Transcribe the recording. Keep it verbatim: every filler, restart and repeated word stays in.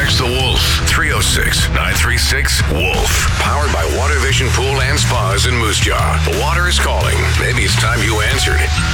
Text the Wolf, three oh six, nine three six, WOLF. Powered by Water Vision Pool and Spas in Moose Jaw. The water is calling. Maybe it's time you answered.